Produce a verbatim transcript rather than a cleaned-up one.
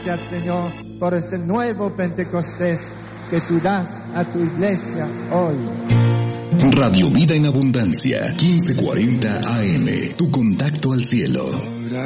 gracias, Señor, por ese nuevo Pentecostés que tú das a tu iglesia hoy. Radio Vida en Abundancia, quince cuarenta A M, tu contacto al cielo.